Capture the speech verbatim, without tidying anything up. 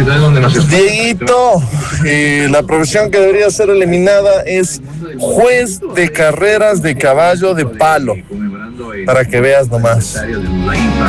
Dieguito, eh, la profesión que debería ser eliminada es juez de carreras de caballo de palo, para que veas nomás.